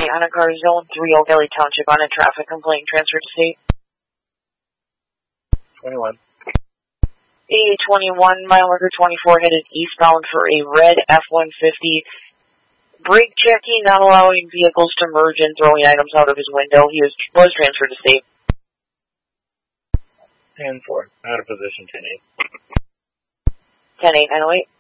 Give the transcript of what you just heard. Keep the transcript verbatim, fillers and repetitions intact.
on a car zone three Oak Valley Township on a traffic complaint transferred to state. twenty-one. A twenty-one, mile marker twenty-four, headed eastbound for a red F one fifty. Brake checking, not allowing vehicles to merge and throwing items out of his window. He was, was transferred to state. ten four. Out of position, ten eight. ten eight, nine oh eight.